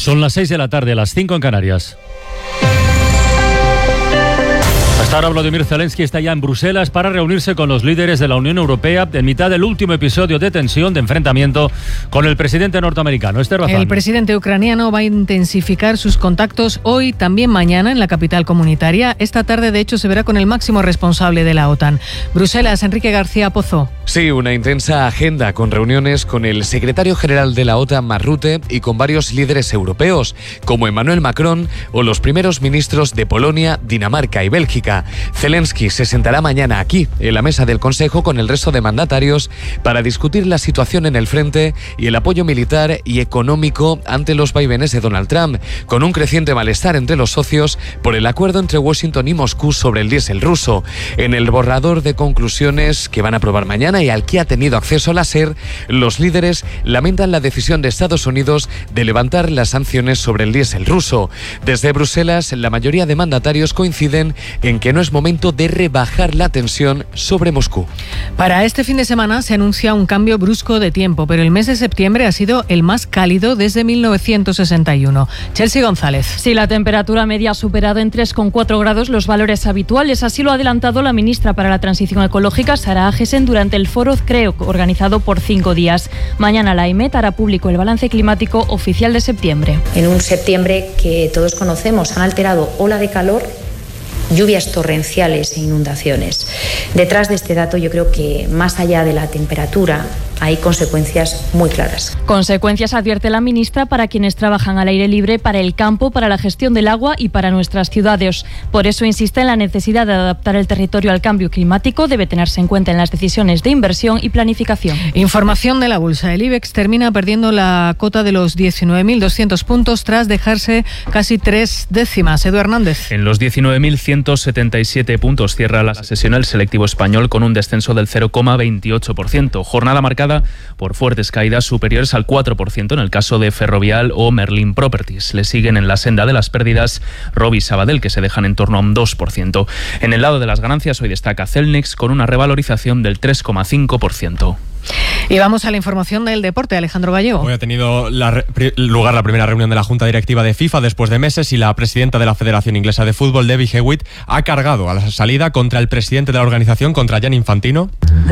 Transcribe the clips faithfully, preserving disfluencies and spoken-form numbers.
Son las seis de la tarde, las cinco en Canarias. Hasta ahora Volodymyr Zelensky está ya en Bruselas para reunirse con los líderes de la Unión Europea en mitad del último episodio de tensión, de enfrentamiento con el presidente norteamericano. Esther Bazán. El presidente ucraniano va a intensificar sus contactos hoy, también mañana, en la capital comunitaria. Esta tarde, de hecho, se verá con el máximo responsable de la OTAN. Bruselas, Enrique García Pozo. Sí, una intensa agenda con reuniones con el secretario general de la OTAN, Mark Rutte, y con varios líderes europeos, como Emmanuel Macron o los primeros ministros de Polonia, Dinamarca y Bélgica. Zelensky se sentará mañana aquí, en la mesa del Consejo, con el resto de mandatarios para discutir la situación en el frente y el apoyo militar y económico ante los vaivenes de Donald Trump, con un creciente malestar entre los socios por el acuerdo entre Washington y Moscú sobre el diésel ruso. En el borrador de conclusiones que van a aprobar mañana y al que ha tenido acceso la SER, los líderes lamentan la decisión de Estados Unidos de levantar las sanciones sobre el diésel ruso. Desde Bruselas, la mayoría de mandatarios coinciden en que no es momento de rebajar la tensión sobre Moscú. Para este fin de semana se anuncia un cambio brusco de tiempo, pero el mes de septiembre ha sido el más cálido desde mil novecientos sesenta y uno. Chelsea González. Sí, la temperatura media ha superado en tres coma cuatro grados los valores habituales. Así lo ha adelantado la ministra para la Transición Ecológica, Sara Agesen, durante el foro C R E O, organizado por cinco días. Mañana la EMET hará público el balance climático oficial de septiembre. En un septiembre que todos conocemos, han alterado ola de calor, lluvias torrenciales e inundaciones. Detrás de este dato, yo creo que más allá de la temperatura hay consecuencias muy claras. Consecuencias, advierte la ministra, para quienes trabajan al aire libre, para el campo, para la gestión del agua y para nuestras ciudades. Por eso insiste en la necesidad de adaptar el territorio al cambio climático. Debe tenerse en cuenta en las decisiones de inversión y planificación. Información de la bolsa. El IBEX termina perdiendo la cota de los diecinueve mil doscientos puntos tras dejarse casi tres décimas. Edu Hernández. En los diecinueve mil ciento setenta y siete puntos cierra la sesión el selectivo español, con un descenso del cero coma veintiocho por ciento. Jornada marcada por fuertes caídas superiores al cuatro por ciento en el caso de Ferrovial o Merlin Properties. Le siguen en la senda de las pérdidas Robi y Sabadell, que se dejan en torno a un dos por ciento. En el lado de las ganancias hoy destaca Celnex, con una revalorización del tres coma cinco por ciento. Y vamos a la información del deporte. Alejandro Gallego. Hoy ha tenido la re- lugar la primera reunión de la Junta Directiva de FIFA después de meses, y la presidenta de la Federación Inglesa de Fútbol, Debbie Hewitt, ha cargado a la salida contra el presidente de la organización, contra Gianni Infantino.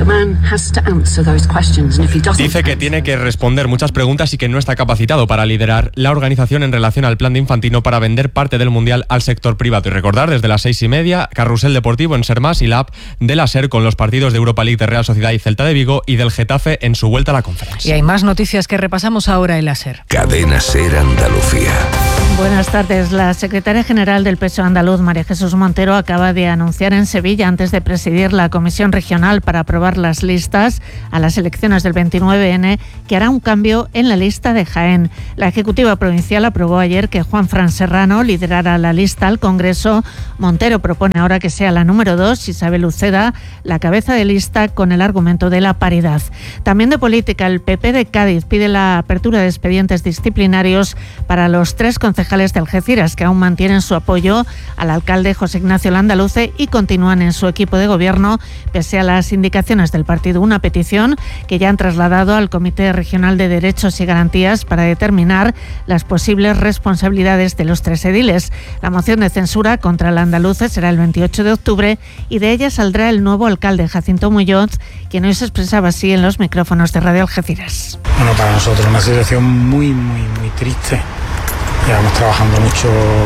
Dice que tiene que responder muchas preguntas y que no está capacitado para liderar la organización en relación al plan de Infantino para vender parte del Mundial al sector privado. Y recordar, desde las seis y media, Carrusel Deportivo en Ser Más y la app de la SER, con los partidos de Europa League de Real Sociedad y Celta de Vigo y del Getafe en su vuelta a la Conference. Y hay más noticias que repasamos ahora en la SER. Cadena SER Andalucía. Buenas tardes. La secretaria general del P S O E andaluz, María Jesús Montero, acaba de anunciar en Sevilla, antes de presidir la comisión regional para aprobar las listas a las elecciones del veintinueve ene, que hará un cambio en la lista de Jaén. La ejecutiva provincial aprobó ayer que Juan Fran Serrano liderara la lista al Congreso. Montero propone ahora que sea la número dos, Isabel Uceda, la cabeza de lista, con el argumento de la paridad. También de política, el P P de Cádiz pide la apertura de expedientes disciplinarios para los tres concejales de Algeciras, que aún mantienen su apoyo al alcalde José Ignacio Landaluce y continúan en su equipo de gobierno, pese a las indicaciones del partido. Una petición que ya han trasladado al Comité Regional de Derechos y Garantías para determinar las posibles responsabilidades de los tres ediles. La moción de censura contra Landaluce será el veintiocho de octubre y de ella saldrá el nuevo alcalde, Jacinto Muñoz, quien hoy se expresaba así en los micrófonos de Radio Algeciras. Bueno, para nosotros una situación muy, muy, muy triste. Llevamos trabajando mucho,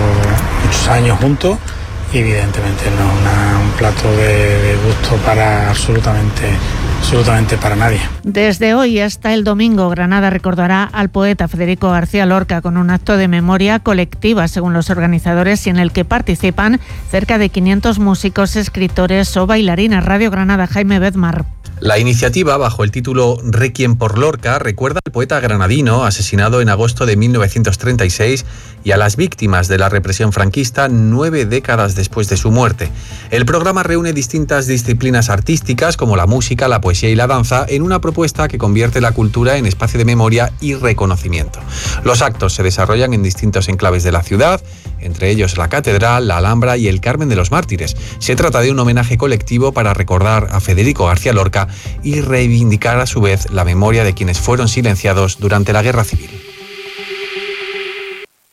muchos años juntos y evidentemente no es una, un plato de, de gusto para absolutamente, absolutamente para nadie. Desde hoy hasta el domingo, Granada recordará al poeta Federico García Lorca con un acto de memoria colectiva, según los organizadores, y en el que participan cerca de quinientos músicos, escritores o bailarines. Radio Granada, Jaime Bedmar. La iniciativa, bajo el título Requiem por Lorca, recuerda al poeta granadino asesinado en agosto de mil novecientos treinta y seis y a las víctimas de la represión franquista nueve décadas después de su muerte. El programa reúne distintas disciplinas artísticas como la música, la poesía y la danza en una propuesta que convierte la cultura en espacio de memoria y reconocimiento. Los actos se desarrollan en distintos enclaves de la ciudad, entre ellos la Catedral, la Alhambra y el Carmen de los Mártires. Se trata de un homenaje colectivo para recordar a Federico García Lorca y reivindicar a su vez la memoria de quienes fueron silenciados durante la Guerra Civil.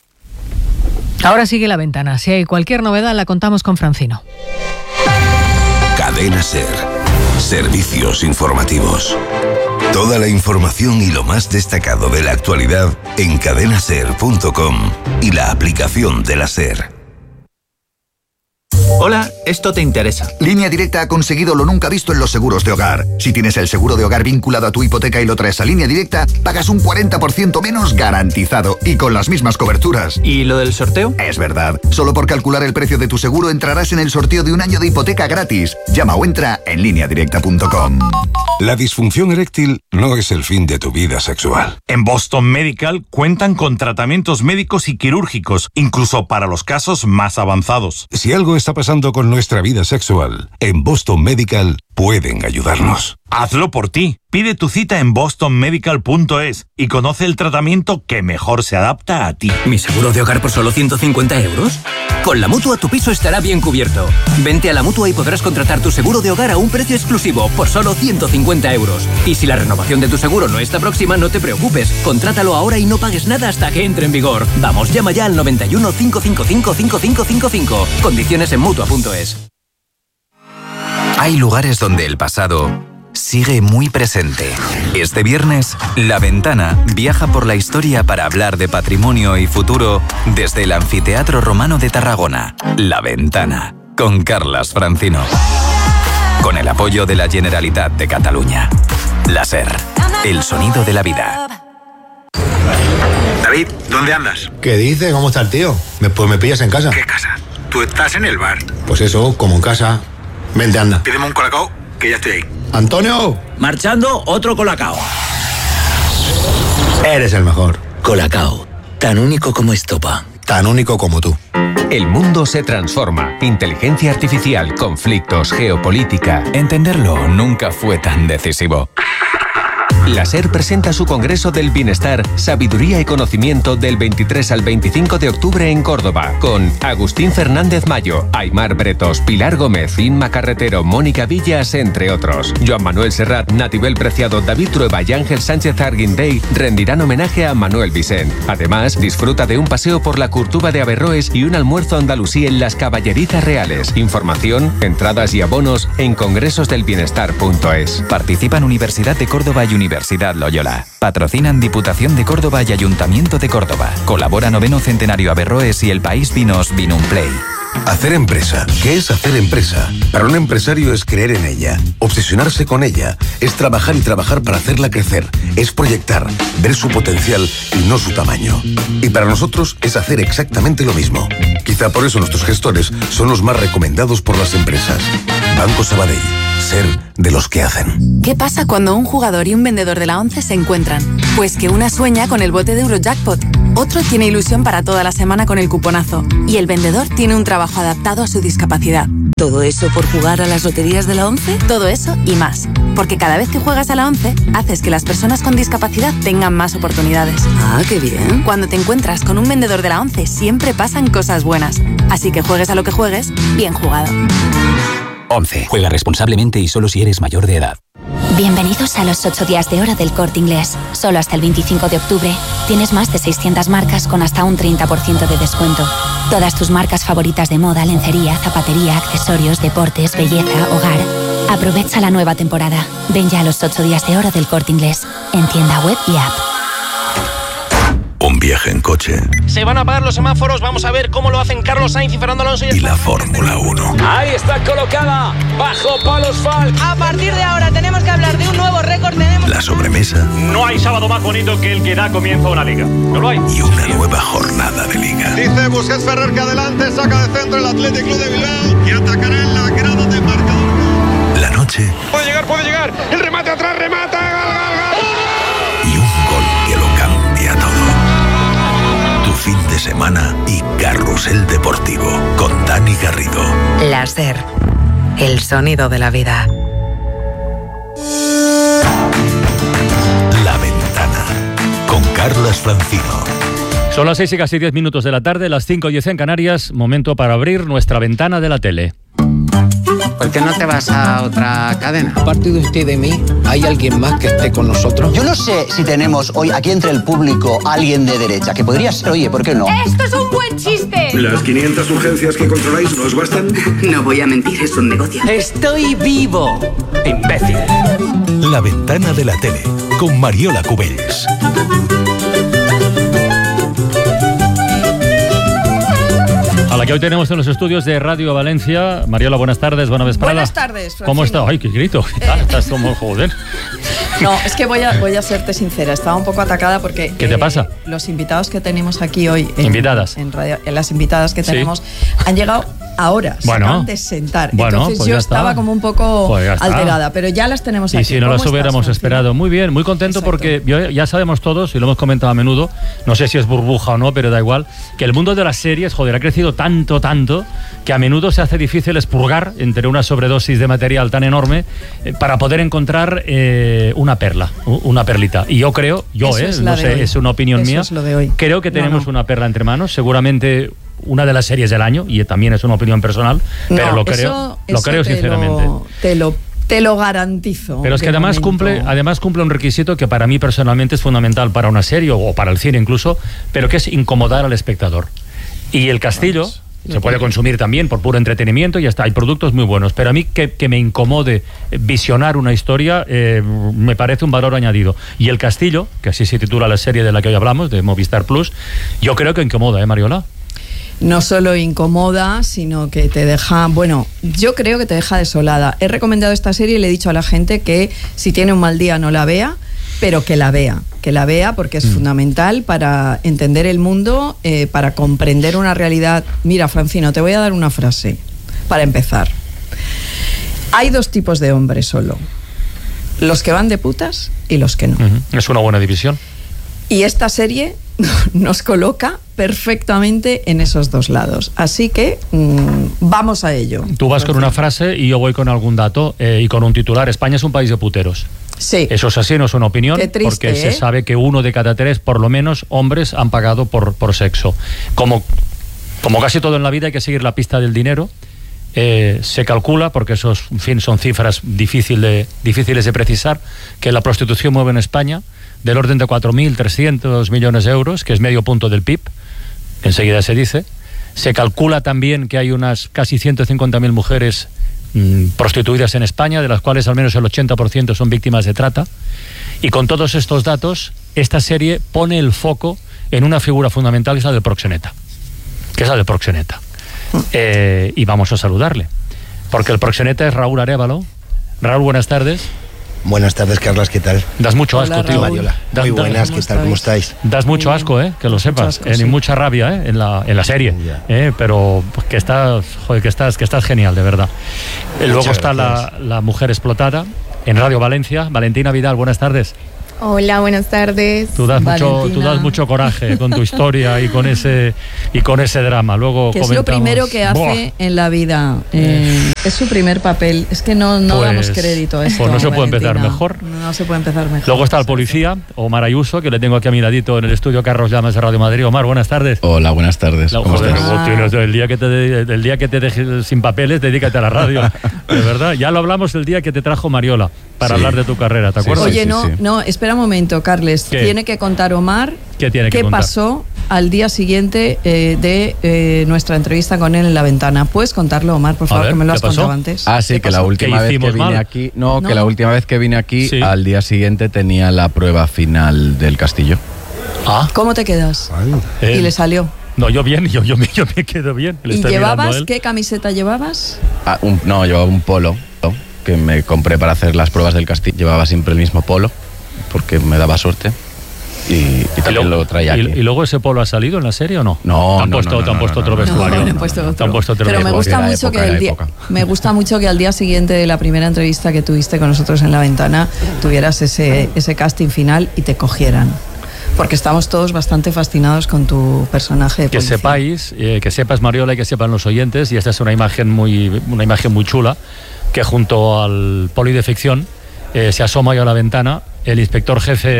Ahora sigue La Ventana. Si hay cualquier novedad la contamos con Francino. Cadena SER. Servicios informativos. Toda la información y lo más destacado de la actualidad en cadena ser punto com y la aplicación de la SER. Hola, esto te interesa. Línea Directa ha conseguido lo nunca visto en los seguros de hogar. Si tienes el seguro de hogar vinculado a tu hipoteca y lo traes a Línea Directa, pagas un cuarenta por ciento menos garantizado y con las mismas coberturas. ¿Y lo del sorteo? Es verdad. Solo por calcular el precio de tu seguro entrarás en el sorteo de un año de hipoteca gratis. Llama o entra en línea directa punto com. La disfunción eréctil no es el fin de tu vida sexual. En Boston Medical cuentan con tratamientos médicos y quirúrgicos, incluso para los casos más avanzados. Si algo está pasando con nuestra vida sexual, en Boston Medical pueden ayudarnos. Hazlo por ti. Pide tu cita en boston medical punto es y conoce el tratamiento que mejor se adapta a ti. ¿Mi seguro de hogar por solo ciento cincuenta euros? Con la Mutua tu piso estará bien cubierto. Vente a la Mutua y podrás contratar tu seguro de hogar a un precio exclusivo por solo ciento cincuenta euros. Y si la renovación de tu seguro no está próxima, no te preocupes. Contrátalo ahora y no pagues nada hasta que entre en vigor. Vamos, llama ya al noventa y uno, cinco cinco cinco, cinco cinco cinco cinco. Condiciones en mutua punto es. Hay lugares donde el pasado sigue muy presente. Este viernes, La Ventana viaja por la historia para hablar de patrimonio y futuro desde el Anfiteatro Romano de Tarragona. La Ventana, con Carlas Francino. Con el apoyo de la Generalitat de Cataluña. La SER, el sonido de la vida. David, ¿dónde andas? ¿Qué dices? ¿Cómo está el tío? Me, pues me pillas en casa. ¿Qué casa? Tú estás en el bar. Pues eso, como en casa. Vente, anda. Pídeme un colacao, que ya estoy ahí. ¡Antonio! Marchando, otro colacao. Eres el mejor. Colacao, tan único como estopa. Tan único como tú. El mundo se transforma. Inteligencia artificial, conflictos, geopolítica. Entenderlo nunca fue tan decisivo. La SER presenta su Congreso del Bienestar, Sabiduría y Conocimiento del veintitrés al veinticinco de octubre en Córdoba, con Agustín Fernández Mayo, Aymar Bretos, Pilar Gómez, Inma Carretero, Mónica Villas, entre otros. Joan Manuel Serrat, Natibel Preciado, David Trueba y Ángel Sánchez Arguindey rendirán homenaje a Manuel Vicent. Además, disfruta de un paseo por la Curtuba de Averroes y un almuerzo andalusí en las Caballerizas Reales. Información, entradas y abonos en congresos del bienestar punto es. Participan Universidad de Córdoba y Universidad Loyola. Patrocinan Diputación de Córdoba y Ayuntamiento de Córdoba. Colabora Noveno Centenario Averroes y El País Vinos Vinumplay. Hacer empresa. ¿Qué es hacer empresa? Para un empresario es creer en ella, obsesionarse con ella, es trabajar y trabajar para hacerla crecer, es proyectar, ver su potencial y no su tamaño. Y para nosotros es hacer exactamente lo mismo. Quizá por eso nuestros gestores son los más recomendados por las empresas. Banco Sabadell. Ser de los que hacen. ¿Qué pasa cuando un jugador y un vendedor de la ONCE se encuentran? Pues que una sueña con el bote de Eurojackpot, otro tiene ilusión para toda la semana con el cuponazo y el vendedor tiene un trabajo adaptado a su discapacidad. ¿Todo eso por jugar a las loterías de la ONCE? Todo eso y más. Porque cada vez que juegas a la ONCE, haces que las personas con discapacidad tengan más oportunidades. Ah, qué bien. Cuando te encuentras con un vendedor de la ONCE, siempre pasan cosas buenas. Así que juegues a lo que juegues, bien jugado. once. Juega responsablemente y solo si eres mayor de edad. Bienvenidos a los ocho días de oro del Corte Inglés. Solo hasta el veinticinco de octubre tienes más de seiscientas marcas con hasta un treinta por ciento de descuento. Todas tus marcas favoritas de moda, lencería, zapatería, accesorios, deportes, belleza, hogar. Aprovecha la nueva temporada. Ven ya a los ocho días de oro del Corte Inglés. En tienda web y app. Un viaje en coche. Se van a apagar los semáforos, vamos a ver cómo lo hacen Carlos Sainz y Fernando Alonso. Y la Fórmula uno. Ahí está colocada, bajo palos Falk. A partir de ahora tenemos que hablar de un nuevo récord. Tenemos... La sobremesa. No hay sábado más bonito que el que da comienzo a una liga. No lo hay. Y una nueva jornada de liga. Dice Busquets Ferrer que adelante, saca de centro el Athletic Club de Bilbao y atacará en la grada de marcador. La noche. Puede llegar, puede llegar. El remate atrás, remata. Gol, gol, gol. Y un gol que lo cambia todo. Fin de semana y Carrusel Deportivo con Dani Garrido. La SER, el sonido de la vida. La Ventana con Carlas Francino. Son las seis y casi diez minutos de la tarde, las cinco y diez en Canarias. Momento para abrir nuestra ventana de la tele. ¿Por qué no te vas a otra cadena? Aparte de usted y de mí, ¿hay alguien más que esté con nosotros? Yo no sé si tenemos hoy aquí entre el público alguien de derecha, que podría ser, oye, ¿por qué no? ¡Esto es un buen chiste! ¿Las quinientas urgencias que controláis no os bastan? No voy a mentir, es un negocio. ¡Estoy vivo! ¡Imbécil! La ventana de la tele, con Mariola Cubells. A la que hoy tenemos en los estudios de Radio Valencia. Mariola, buenas tardes, buena vesprada. Buenas tardes, Francino. ¿Cómo está? Ay, qué grito. ¿Qué tal? Estás como joder. No, es que voy a, voy a serte sincera. Estaba un poco atacada porque... ¿Qué te eh, pasa? Los invitados que tenemos aquí hoy... En, ¿Invitadas? En radio, en las invitadas que Sí. tenemos han llegado ahora. Bueno. Se acaban de sentar. Bueno, Entonces pues yo ya estaba está. como un poco Pues ya está. alterada, pero ya las tenemos aquí. Y si no ¿Cómo las estás, hubiéramos Francino? esperado. Muy bien, muy contento. Exacto. Porque yo- ya sabemos todos, y lo hemos comentado a menudo, no sé si es burbuja o no, pero da igual, que el mundo de las series, joder, ha crecido tanto, tanto, que a menudo se hace difícil expurgar entre una sobredosis de material tan enorme eh, para poder encontrar eh, una perla, u- una perlita. Y yo creo, yo, Eso eh, es la no de sé, hoy. es una opinión Eso mía, es lo de hoy. creo que No, tenemos no. una perla entre manos, seguramente una de las series del año, y también es una opinión personal, pero No, lo creo, eso- lo eso creo te sinceramente. Lo, te lo te lo garantizo. Pero es que de además momento. cumple, además cumple un requisito que para mí personalmente es fundamental para una serie o para el cine incluso, pero que es incomodar al espectador. Y El Castillo se puede consumir también por puro entretenimiento y hasta hay productos muy buenos, pero a mí que, que me incomode visionar una historia eh, me parece un valor añadido. Y El Castillo, que así se titula la serie de la que hoy hablamos, de Movistar Plus, yo creo que incomoda, ¿eh, Mariola? No solo incomoda, sino que te deja, bueno, yo creo que te deja desolada. He recomendado esta serie y le he dicho a la gente que si tiene un mal día no la vea, pero que la vea, que la vea porque es Mm. fundamental para entender el mundo, eh, para comprender una realidad. Mira, Francino, te voy a dar una frase para empezar. Hay dos tipos de hombres solo, los que van de putas y los que no. Ujú. Es una buena división. Y esta serie nos coloca perfectamente en esos dos lados. Así que mmm, vamos a ello. Tú vas con una frase y yo voy con algún dato eh, y con un titular. España es un país de puteros. Sí. Eso es así, no es una opinión, Qué triste, porque ¿eh? se sabe que uno de cada tres, por lo menos, hombres han pagado por, por sexo. Como, como casi todo en la vida hay que seguir la pista del dinero. Eh, se calcula, porque esos, en fin, son cifras difícil de, difíciles de precisar, que la prostitución mueve en España del orden de cuatro mil trescientos millones de euros, que es medio punto del P I B, enseguida se dice. Se calcula también que hay unas casi ciento cincuenta mil mujeres mmm, prostituidas en España, de las cuales al menos el ochenta por ciento son víctimas de trata. Y con todos estos datos, esta serie pone el foco en una figura fundamental, que es la del proxeneta. Que es la del proxeneta. Eh, y vamos a saludarle, porque el proxeneta es Raúl Arévalo. Raúl, buenas tardes. Buenas tardes, Carlas, ¿qué tal? Das mucho Hola, asco, tío. Raúl. Mariola. Das- Muy das- buenas, ¿qué tal? ¿Cómo estáis? Das mucho asco, ¿eh? Que lo sepas. asco, eh, sí. Ni mucha rabia, ¿eh? En la, en la serie. ¿eh? Pero pues, que estás, joder, que estás, que estás genial, de verdad. Eh, Luego Muchas está la, la mujer explotada en Radio Valencia. Valentina Vidal, buenas tardes. Hola, buenas tardes. Tú das mucho, Valentina. tú das mucho coraje con tu historia y con ese y con ese drama. Luego Que es lo comentamos. primero que hace Buah. en la vida. Eh, es su primer papel. Es que no, no Pues- damos crédito a esto. pues no se puede empezar Valentina. mejor. No se puede empezar mejor. Luego está el policía, Omar Ayuso, que le tengo aquí a mi ladito en el estudio Carlos Llamas de Radio Madrid. Omar, buenas tardes. Hola, buenas tardes. La- ¿Cómo joder, estás? luego tienes- el, día que te de- el día que te dejes sin papeles, dedícate a la radio. De verdad. Ya lo hablamos el día que te trajo Mariola para Sí. hablar de tu carrera, ¿te acuerdas? Oye, no, no, espera un momento, Carles. ¿Qué? Tiene que contar Omar ¿Qué tiene que qué contar? pasó al día siguiente eh, de eh, nuestra entrevista con él en la ventana. ¿Puedes contarlo, Omar, por A favor, ver, que me lo ¿qué has pasó? contado antes? Ah, sí, ¿Qué que la pasó? última ¿Qué vez que hicimos vine mal? aquí, no, No. que la última vez que vine aquí, Sí. al día siguiente tenía la prueba final del Castillo. Ah. ¿Cómo te quedas? Eh, Y le salió. No, yo bien, yo, yo, me- yo me quedo bien. Le ¿Y estoy mirando a llevabas? él. ¿Qué camiseta llevabas? Ah, un- no, llevaba un polo que me compré para hacer las pruebas del Castillo. Llevaba siempre el mismo polo porque me daba suerte y, y también lo traía y, aquí. y luego ese polo ha salido en la serie o no? No, ¿Te han no, puesto, no, no, te han no, puesto no, otro no, no, vestuario? no, le han puesto otro. Te han puesto otro Pero me vestuario. gusta Era mucho época, que el era día, época. me gusta mucho que al día siguiente de la primera entrevista que tuviste con nosotros en la ventana tuvieras ese, ese casting final y te cogieran. Porque estamos todos bastante fascinados con tu personaje de Que policía. sepáis, eh, que sepas Mariola y que sepan los oyentes, y esta es una imagen muy, una imagen muy chula, que junto al poli de ficción eh, se asoma ya a la ventana el inspector jefe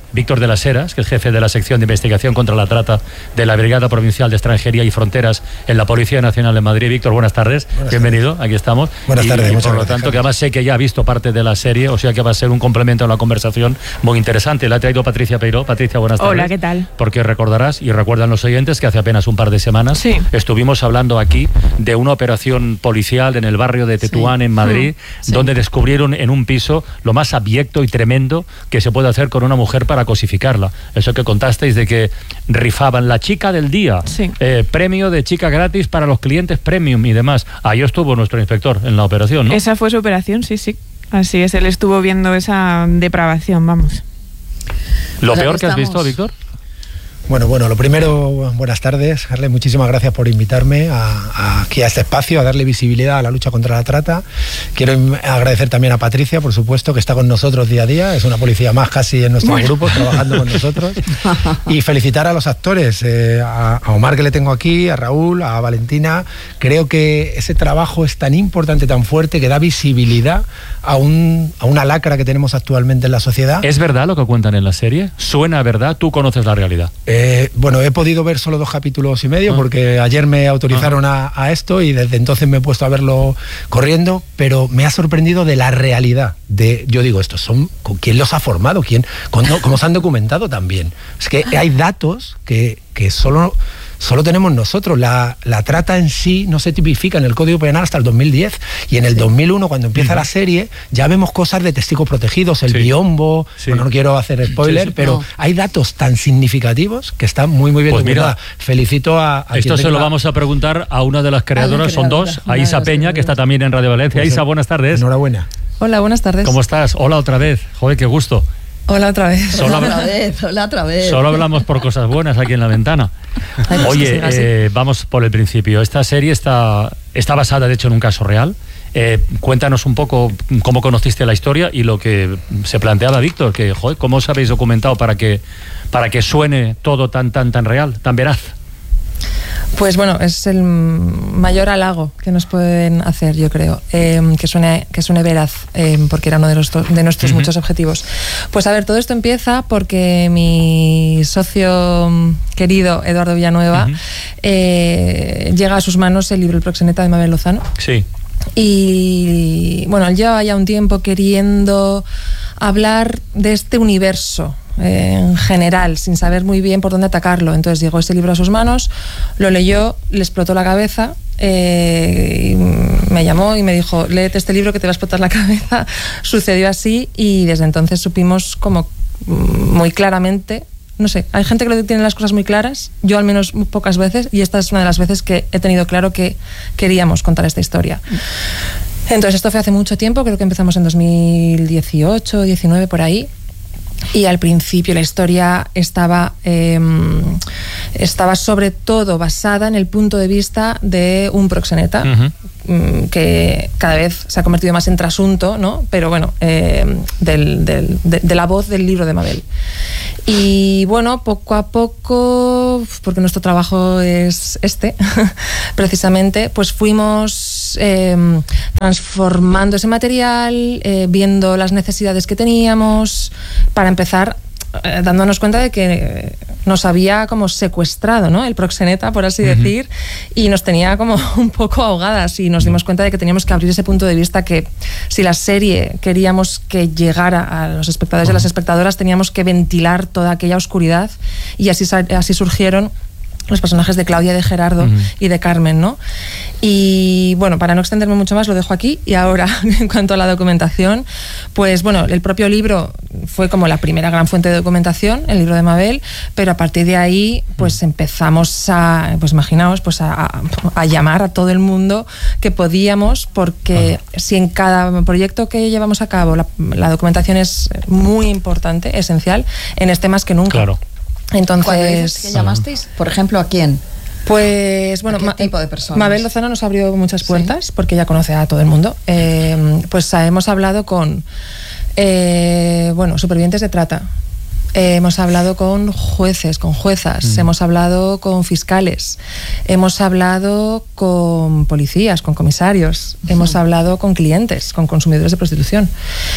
Víctor de las Heras, que es jefe de la sección de investigación contra la trata de la Brigada Provincial de Extranjería y Fronteras en la Policía Nacional de Madrid. Víctor, buenas tardes, buenas bienvenido, tardes. Aquí estamos. Buenas y, tardes, y muchas por lo gracias, tanto, Jaime. que además sé que ya ha visto parte de la serie, o sea que va a ser un complemento a la conversación muy interesante. La ha traído Patricia Peiró. Patricia, buenas tardes. Hola, ¿qué tal? Porque recordarás, y recuerdan los oyentes, que hace apenas un par de semanas sí. estuvimos hablando aquí de una operación policial en el barrio de Tetuán, sí. en Madrid, sí. donde descubrieron en un piso lo más abyecto y tremendo que se puede hacer con una mujer para cosificarla. Eso que contasteis de que rifaban la chica del día, sí. eh, premio de chica gratis para los clientes premium y demás. Ahí estuvo nuestro inspector en la operación, ¿no? Esa fue su operación, sí, sí. Así es, él estuvo viendo esa depravación, vamos. ¿Lo peor que, que has visto, Víctor? Bueno, bueno, lo primero, buenas tardes, Carles, muchísimas gracias por invitarme a, a, aquí a este espacio, a darle visibilidad a la lucha contra la trata. Quiero agradecer también a Patricia, por supuesto, que está con nosotros día a día, es una policía más casi en nuestro bueno. grupo, trabajando con nosotros. Y felicitar a los actores, eh, a, a Omar, que le tengo aquí, a Raúl, a Valentina. Creo que ese trabajo es tan importante, tan fuerte, que da visibilidad a, un, a una lacra que tenemos actualmente en la sociedad. ¿Es verdad lo que cuentan en la serie? ¿Suena verdad? ¿Tú conoces la realidad? Eh, Eh, bueno, he podido ver solo dos capítulos y medio, ah. porque ayer me autorizaron ah. a, a esto y desde entonces me he puesto a verlo corriendo, pero me ha sorprendido de la realidad. De, yo digo, estos son, ¿quién los ha formado? ¿Quién, ¿Cómo, cómo se han documentado también? Es que hay datos que, que solo... Solo tenemos nosotros. La, la trata en sí no se tipifica en el Código Penal hasta el dos mil diez, y en el sí. dos mil uno, cuando empieza uh-huh. la serie, ya vemos cosas de testigos protegidos, el sí. biombo, sí. bueno, no quiero hacer spoiler, sí, sí. pero no. hay datos tan significativos que están muy muy bien pues documentados. Felicito a, a Esto se tenga... lo vamos a preguntar a una de las creadoras, son dos, a Isa Peña, que está también en Radio Valencia. Pues Isa, buenas tardes. Enhorabuena. Hola, buenas tardes. ¿Cómo estás? Hola otra vez. Joder, qué gusto. Hola otra vez. Solo hola otra vez, hola otra vez. Solo hablamos por cosas buenas aquí en La Ventana. Ay, Oye, eh, vamos por el principio. Esta serie está, está basada, de hecho, en un caso real. Eh, cuéntanos un poco cómo conociste la historia y lo que se planteaba Víctor, que, joder, ¿cómo os habéis documentado para que, para que suene todo tan, tan, tan real, tan veraz? Pues bueno, es el mayor halago que nos pueden hacer, yo creo, eh, que suene que suene veraz, eh, porque era uno de, los, de nuestros uh-huh. muchos objetivos. Pues a ver, todo esto empieza porque mi socio querido, Eduardo Villanueva, uh-huh. eh, llega a sus manos el libro El proxeneta de Mabel Lozano. Sí. Y bueno, él lleva ya un tiempo queriendo hablar de este universo en general, sin saber muy bien por dónde atacarlo. Entonces llegó ese libro a sus manos, lo leyó, le explotó la cabeza, eh, y me llamó y me dijo, léete este libro que te va a explotar la cabeza. Sucedió así y desde entonces supimos como muy claramente, no sé, hay gente que tiene las cosas muy claras, yo al menos pocas veces, y esta es una de las veces que he tenido claro que queríamos contar esta historia. Entonces esto fue hace mucho tiempo, creo que empezamos en dos mil dieciocho, diecinueve, por ahí. Y al principio la historia estaba, eh, estaba sobre todo basada en el punto de vista de un proxeneta, uh-huh. que cada vez se ha convertido más en trasunto, ¿no? Pero bueno, eh, del, del, de, de la voz del libro de Mabel. Y bueno, poco a poco, porque nuestro trabajo es este, precisamente, pues fuimos eh, transformando ese material, eh, viendo las necesidades que teníamos, para empezar eh, dándonos cuenta de que nos había como secuestrado, ¿no? El proxeneta, por así uh-huh. decir, y nos tenía como un poco ahogadas, y nos dimos cuenta de que teníamos que abrir ese punto de vista, que si la serie queríamos que llegara a los espectadores uh-huh. y a las espectadoras, teníamos que ventilar toda aquella oscuridad, y así, así surgieron los personajes de Claudia, de Gerardo uh-huh. y de Carmen, ¿no? Y bueno, para no extenderme mucho más, lo dejo aquí. Y ahora, en cuanto a la documentación, pues bueno, el propio libro fue como la primera gran fuente de documentación, el libro de Mabel, pero a partir de ahí, pues empezamos a, pues imaginaos, pues a, a, a llamar a todo el mundo que podíamos, porque uh-huh. si en cada proyecto que llevamos a cabo la, la documentación es muy importante, esencial, en este más que nunca. Claro. Entonces, ¿cuándo dices que llamasteis? Por ejemplo, ¿a quién? Pues bueno, ¿a qué tipo de personas? Mabel Lozano nos abrió muchas puertas, ¿sí? Porque ella conoce a todo el mundo. Eh, pues hemos hablado con eh, bueno, supervivientes de trata, eh, hemos hablado con jueces, con juezas, mm. hemos hablado con fiscales, hemos hablado con policías, con comisarios, uh-huh. hemos hablado con clientes, con consumidores de prostitución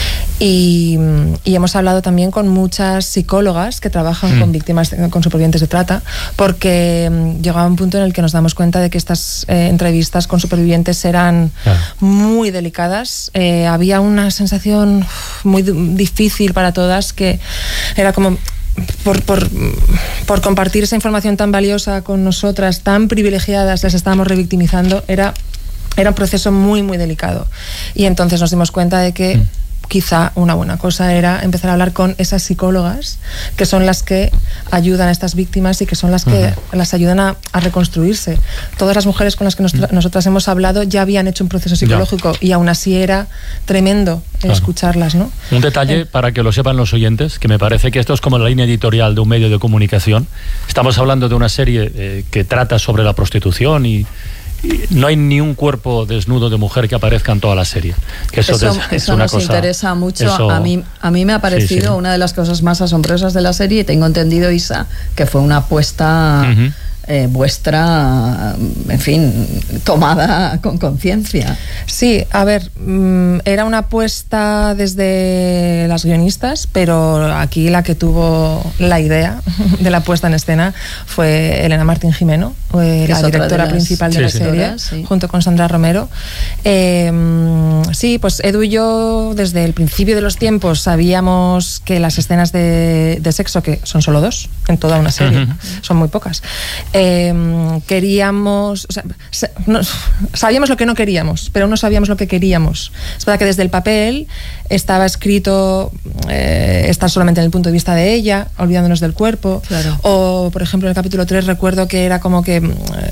y, y hemos hablado también con muchas psicólogas que trabajan mm. con víctimas, con supervivientes de trata, porque um, llegaba un punto en el que nos damos cuenta de que estas eh, entrevistas con supervivientes eran ah. muy delicadas. Eh, había una sensación muy difícil para todas, que era como por, por, por compartir esa información tan valiosa con nosotras, tan privilegiadas, las estábamos revictimizando. Era, era un proceso muy muy delicado, y entonces nos dimos cuenta de que mm. quizá una buena cosa era empezar a hablar con esas psicólogas que son las que ayudan a estas víctimas y que son las que uh-huh. las ayudan a, a reconstruirse. Todas las mujeres con las que nos, uh-huh. nosotras hemos hablado ya habían hecho un proceso psicológico, ya. y aún así era tremendo claro. escucharlas, ¿no? Un detalle eh. para que lo sepan los oyentes, que me parece que esto es como la línea editorial de un medio de comunicación. Estamos hablando de una serie eh, que trata sobre la prostitución y no hay ni un cuerpo desnudo de mujer que aparezca en toda la serie. Que eso, eso, es, es eso una nos cosa, interesa mucho. Eso, a, mí, a mí me ha parecido sí, sí. una de las cosas más asombrosas de la serie, y tengo entendido, Isa, que fue una apuesta uh-huh. eh, vuestra, en fin, tomada con conciencia. Sí, a ver, era una apuesta desde las guionistas, pero aquí la que tuvo la idea de la puesta en escena fue Elena Martín Jimeno, eh, la directora las... principal de sí, la sí. serie, sí. junto con Sandra Romero. Eh, sí, pues Edu y yo desde el principio de los tiempos sabíamos que las escenas de, de sexo, que son solo dos en toda una serie, uh-huh. son muy pocas, eh, queríamos, o sea, no, sabíamos lo que no queríamos, pero no sabíamos lo que queríamos. Es verdad que desde el papel estaba escrito eh, estar solamente en el punto de vista de ella, olvidándonos del cuerpo, claro. o por ejemplo en el capítulo tres recuerdo que era como que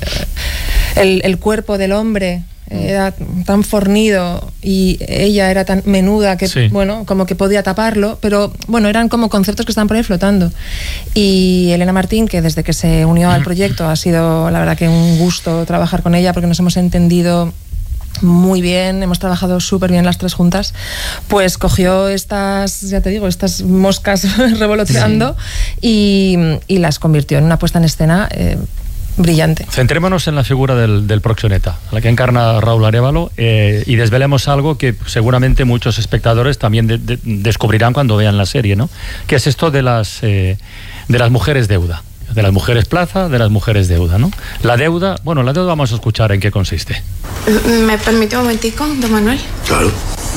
el, el cuerpo del hombre era tan fornido y ella era tan menuda que, sí. bueno, como que podía taparlo, pero bueno, eran como conceptos que estaban por ahí flotando. Y Elena Martín, que desde que se unió al proyecto ha sido la verdad que un gusto trabajar con ella, porque nos hemos entendido muy bien, hemos trabajado súper bien las tres juntas, pues cogió estas, ya te digo, estas moscas revoloteando sí. y, y las convirtió en una puesta en escena eh, brillante. Centrémonos en la figura del, del proxeneta, la que encarna Raúl Arévalo, eh, y desvelemos algo que seguramente muchos espectadores también de, de, descubrirán cuando vean la serie, ¿no? Que es esto de las, eh, de las mujeres deuda, de las mujeres plaza, de las mujeres deuda, ¿no? La deuda, bueno, la deuda vamos a escuchar en qué consiste. ¿Me permite un momentico, don Manuel? Claro.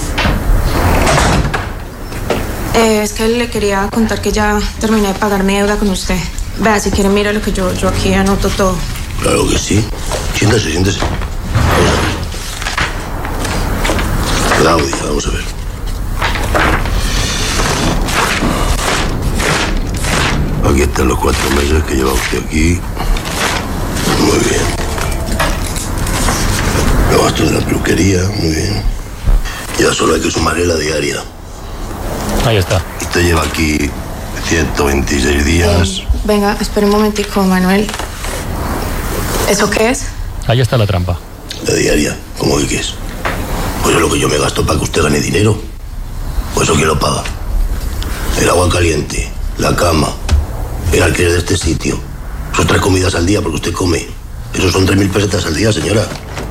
Eh, es que le quería contar que ya terminé de pagar mi deuda con usted. Vea, si quiere, mira lo que yo, yo aquí anoto todo. Claro que sí. Siéntese, siéntese. Vamos a ver. Claudia, vamos a ver. Aquí están los cuatro meses que lleva usted aquí. Muy bien. Los gastos de la peluquería, muy bien. Ya solo hay que sumarle la diaria. Ahí está. Usted lleva aquí ciento veintiséis días. Eh, venga, espera un momentico, Manuel. ¿Eso qué es? Ahí está la trampa. La diaria, ¿cómo que qué es? Pues es lo que yo me gasto para que usted gane dinero. Pues eso, ¿quién lo paga? El agua caliente, la cama, el alquiler de este sitio. Son tres comidas al día porque usted come. Eso son tres mil pesetas al día, señora.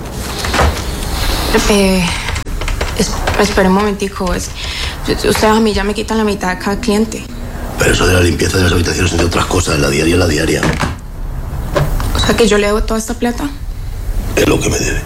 Eh, es, espera un momentico. Es, usted a mí ya me quitan la mitad de cada cliente. Pero eso de la limpieza de las habitaciones, entre otras cosas, la diaria, la diaria. O sea que yo le debo toda esta plata. Es lo que me debe.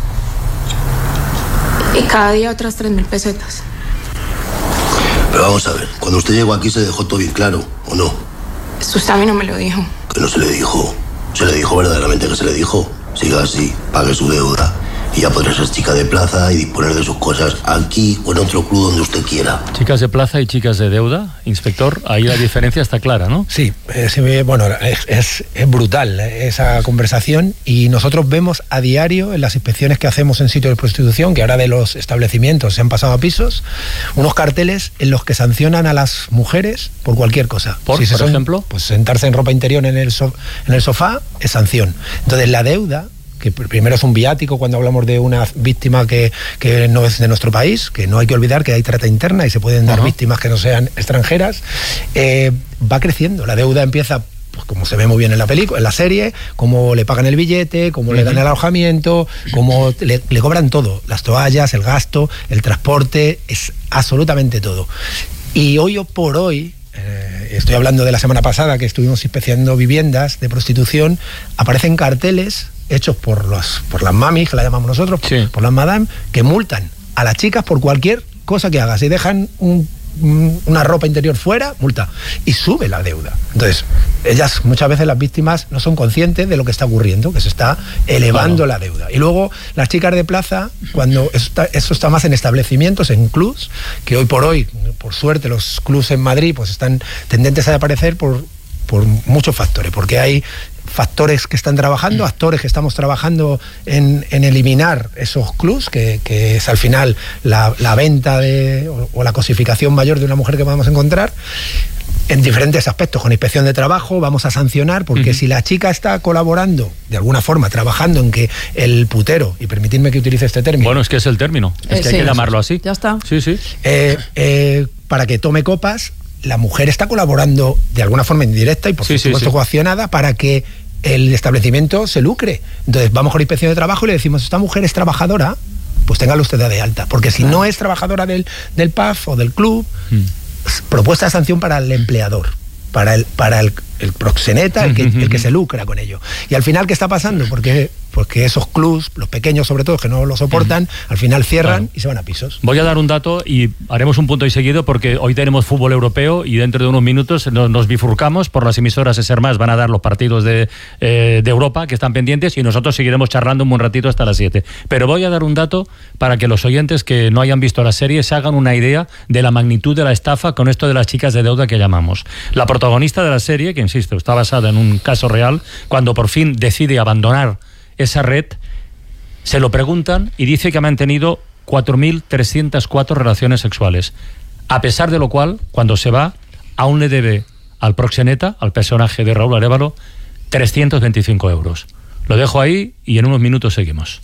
Y cada día otras tres mil pesetas. Pero vamos a ver, cuando usted llegó aquí se dejó todo bien claro, ¿o no? Eso usted a mí no me lo dijo. Que no se le dijo. Se le dijo verdaderamente que se le dijo. Siga así, pague su deuda. Y ya podrá ser chica de plaza y disponer de sus cosas aquí o en otro club donde usted quiera. Chicas de plaza y chicas de deuda, inspector, ahí la diferencia está clara, ¿no? Sí, es, bueno, es, es, es brutal esa conversación, y nosotros vemos a diario en las inspecciones que hacemos en sitios de prostitución, que ahora de los establecimientos se han pasado a pisos, unos carteles en los que sancionan a las mujeres por cualquier cosa. ¿Por, si por son, ejemplo? Pues sentarse en ropa interior en el, so, en el sofá es sanción. Entonces la deuda que primero es un viático cuando hablamos de una víctima que, que no es de nuestro país, que no hay que olvidar que hay trata interna y se pueden dar uh-huh. víctimas que no sean extranjeras, eh, va creciendo. La deuda empieza, pues como se ve muy bien en la película, en la serie, cómo le pagan el billete, cómo uh-huh. le dan el alojamiento, cómo le, le cobran todo, las toallas, el gasto, el transporte, es absolutamente todo. Y hoy por hoy, eh, estoy hablando de la semana pasada que estuvimos inspeccionando viviendas de prostitución, aparecen carteles hechos por los por las mamis, que la llamamos nosotros, sí. por, por las madame, que multan a las chicas por cualquier cosa que haga. Si dejan un una ropa interior fuera, multa, y sube la deuda. Entonces, ellas, muchas veces las víctimas no son conscientes de lo que está ocurriendo, que se está elevando claro. la deuda. Y luego, las chicas de plaza, cuando eso está, eso está más en establecimientos, en clubs, que hoy por hoy, por suerte, los clubs en Madrid pues están tendentes a desaparecer por, por muchos factores, porque hay factores que están trabajando, actores que estamos trabajando en, en eliminar esos clubs, que, que es al final la, la venta de, o, o la cosificación mayor de una mujer que podemos encontrar, en diferentes aspectos. Con inspección de trabajo vamos a sancionar, porque uh-huh. si la chica está colaborando, de alguna forma, trabajando en que el putero, y permitidme que utilice este término... Bueno, es que es el término, es eh, que sí, hay que llamarlo así. Ya está. Sí, sí. Eh, eh, para que tome copas, la mujer está colaborando de alguna forma indirecta y por sí, supuesto sí, sí. coaccionada para que el establecimiento se lucre. Entonces vamos con la inspección de trabajo y le decimos, esta mujer es trabajadora, pues téngala usted de alta, porque si claro. no es trabajadora del, del P A F o del club, hmm. propuesta de sanción para el empleador, para el, para el, el proxeneta, el que, el que se lucra con ello. Y al final, ¿qué está pasando? Porque, porque esos clubs, los pequeños sobre todo, que no lo soportan, uh-huh. al final cierran claro. y se van a pisos. Voy a dar un dato y haremos un punto y seguido, porque hoy tenemos fútbol europeo y dentro de unos minutos nos, nos bifurcamos por las emisoras de Ser Más, van a dar los partidos de, eh, de Europa que están pendientes y nosotros seguiremos charlando un buen ratito hasta las siete. Pero voy a dar un dato para que los oyentes que no hayan visto la serie se hagan una idea de la magnitud de la estafa con esto de las chicas de deuda que llamamos. La protagonista de la serie, que insisto, está basada en un caso real, cuando por fin decide abandonar esa red, se lo preguntan y dice que ha mantenido cuatro mil trescientas cuatro relaciones sexuales, a pesar de lo cual, cuando se va, aún le debe al proxeneta, al personaje de Raúl Arévalo, trescientos veinticinco euros. Lo dejo ahí y en unos minutos seguimos.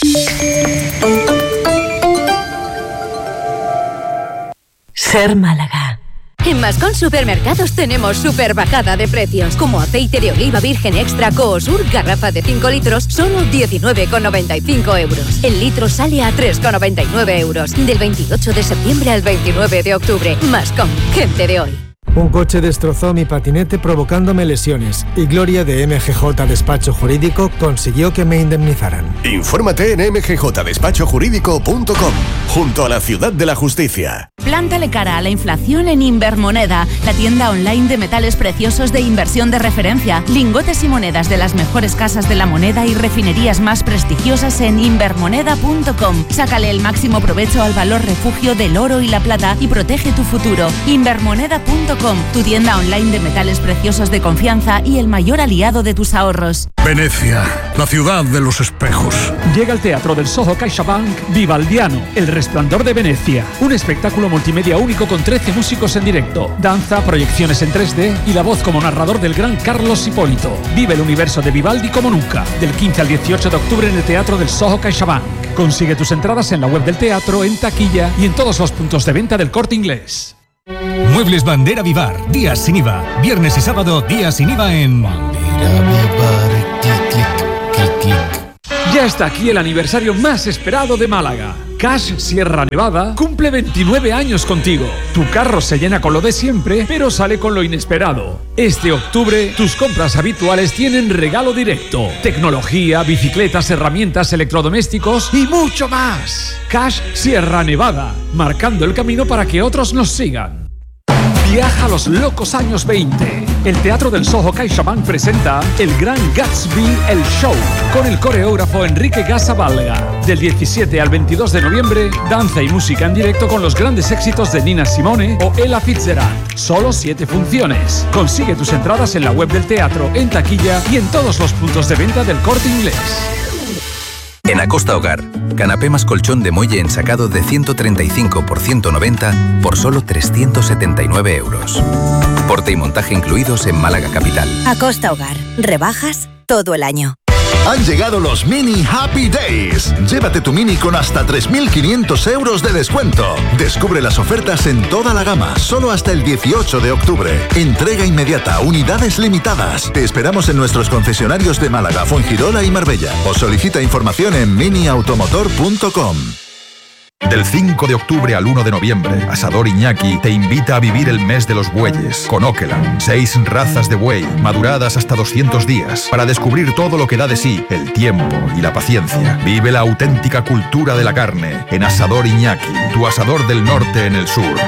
Ser Málaga. En Mascón Supermercados tenemos super bajada de precios, como aceite de oliva virgen extra Coosur, garrafa de cinco litros, solo diecinueve con noventa y cinco euros. El litro sale a tres con noventa y nueve euros. Del veintiocho de septiembre al veintinueve de octubre. Mascón, gente de hoy. Un coche destrozó mi patinete provocándome lesiones y Gloria de M G J Despacho Jurídico consiguió que me indemnizaran. Infórmate en m g j despacho jurídico punto com, junto a la Ciudad de la Justicia. Plántale cara a la inflación en Invermoneda, la tienda online de metales preciosos de inversión de referencia. Lingotes y monedas de las mejores casas de la moneda y refinerías más prestigiosas en invermoneda punto com. Sácale el máximo provecho al valor refugio del oro y la plata y protege tu futuro. Invermoneda punto com, tu tienda online de metales preciosos de confianza y el mayor aliado de tus ahorros. Venecia, la ciudad de los espejos. Llega al Teatro del Soho CaixaBank Vivaldiano, El Resplandor de Venecia. Un espectáculo multimedia único con trece músicos en directo, danza, proyecciones en tres D y la voz como narrador del gran Carlos Hipólito. Vive el universo de Vivaldi como nunca. Del quince al dieciocho de octubre en el Teatro del Soho CaixaBank. Consigue tus entradas en la web del teatro, en taquilla y en todos los puntos de venta del Corte Inglés. Muebles Bandera Vivar, días sin I V A. Viernes y sábado, días sin I V A en Bandera Vivar. Clic, clic, clic, clic. Ya está aquí el aniversario más esperado de Málaga. Cash Sierra Nevada cumple veintinueve años contigo. Tu carro se llena con lo de siempre, pero sale con lo inesperado. Este octubre, tus compras habituales tienen regalo directo. Tecnología, bicicletas, herramientas, electrodomésticos y mucho más. Cash Sierra Nevada, marcando el camino para que otros nos sigan. Viaja a los locos años veinte. El Teatro del Soho CaixaBank presenta El Gran Gatsby, el show, con el coreógrafo Enrique Gasa Valga. Del diecisiete al veintidós de noviembre, danza y música en directo con los grandes éxitos de Nina Simone o Ella Fitzgerald. Solo siete funciones. Consigue tus entradas en la web del teatro, en taquilla y en todos los puntos de venta del Corte Inglés. En Acosta Hogar, canapé más colchón de muelle ensacado de ciento treinta y cinco por ciento noventa por solo trescientos setenta y nueve euros. Porte y montaje incluidos en Málaga Capital. Acosta Hogar, rebajas todo el año. Han llegado los Mini Happy Days. Llévate tu Mini con hasta tres mil quinientos euros de descuento. Descubre las ofertas en toda la gama, solo hasta el dieciocho de octubre. Entrega inmediata, unidades limitadas. Te esperamos en nuestros concesionarios de Málaga, Fuengirola y Marbella. O solicita información en mini automotor punto com. Del cinco de octubre al uno de noviembre, Asador Iñaki te invita a vivir el mes de los bueyes con Okeland. Seis razas de buey, maduradas hasta doscientos días, para descubrir todo lo que da de sí el tiempo y la paciencia. Vive la auténtica cultura de la carne en Asador Iñaki, tu asador del norte en el sur.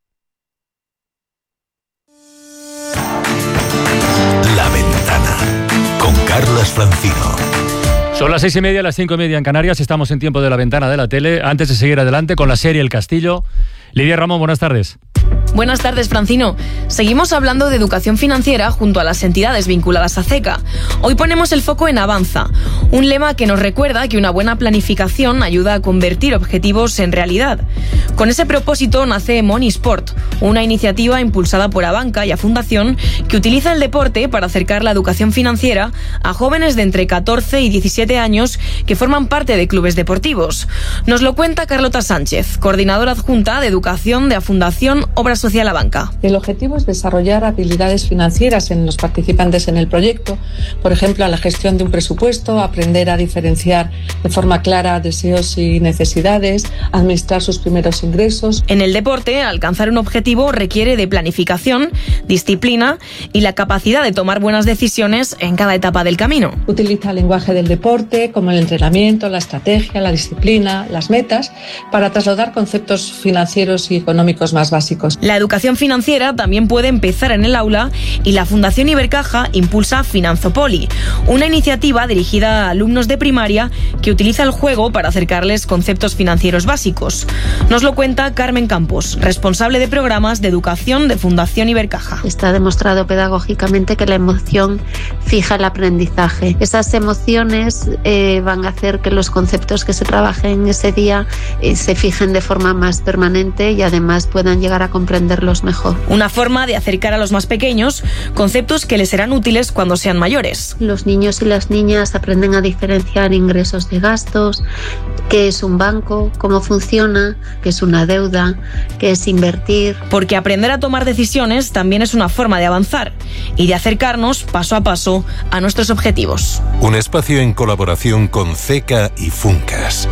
La Ventana, con Carlas Francino. Son las seis y media, las cinco y media en Canarias. Estamos en tiempo de La Ventana de la tele. Antes de seguir adelante con la serie El Castillo, Lidia Ramón, buenas tardes. Buenas tardes, Francino. Seguimos hablando de educación financiera junto a las entidades vinculadas a CECA. Hoy ponemos el foco en Avanza, un lema que nos recuerda que una buena planificación ayuda a convertir objetivos en realidad. Con ese propósito nace Monisport, una iniciativa impulsada por Abanca y a Fundación que utiliza el deporte para acercar la educación financiera a jóvenes de entre catorce y diecisiete años que forman parte de clubes deportivos. Nos lo cuenta Carlota Sánchez, coordinadora adjunta de educación de a Fundación Obra Social Abanca. El objetivo es desarrollar habilidades financieras en los participantes en el proyecto, por ejemplo, a la gestión de un presupuesto, aprender a diferenciar de forma clara deseos y necesidades, administrar sus primeros ingresos. En el deporte, alcanzar un objetivo requiere de planificación, disciplina y la capacidad de tomar buenas decisiones en cada etapa del camino. Utiliza el lenguaje del deporte, como el entrenamiento, la estrategia, la disciplina, las metas, para trasladar conceptos financieros y económicos más básicos. La educación financiera también puede empezar en el aula y la Fundación Ibercaja impulsa Finanzopoli, una iniciativa dirigida a alumnos de primaria que utiliza el juego para acercarles conceptos financieros básicos. Nos lo cuenta Carmen Campos, responsable de programas de educación de Fundación Ibercaja. Está demostrado pedagógicamente que la emoción fija el aprendizaje. Esas emociones eh, van a hacer que los conceptos que se trabajen ese día eh, se fijen de forma más permanente y además puedan llegar a comprenderlos mejor. Una forma de acercar a los más pequeños conceptos que les serán útiles cuando sean mayores. Los niños y las niñas aprenden a diferenciar ingresos de gastos, qué es un banco, cómo funciona, qué es una deuda, qué es invertir. Porque aprender a tomar decisiones también es una forma de avanzar y de acercarnos paso a paso a nuestros objetivos. Un espacio en colaboración con CECA y Funcas.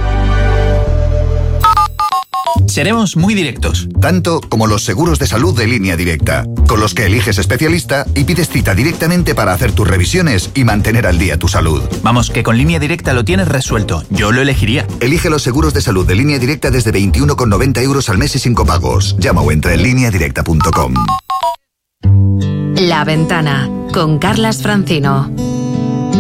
Seremos muy directos. Tanto como los seguros de salud de Línea Directa, con los que eliges especialista y pides cita directamente para hacer tus revisiones y mantener al día tu salud. Vamos, que con Línea Directa lo tienes resuelto. Yo lo elegiría. Elige los seguros de salud de Línea Directa desde veintiuno con noventa euros al mes y sin copagos. Llama o entra en línea directa punto com. La Ventana, con Carlas Francino.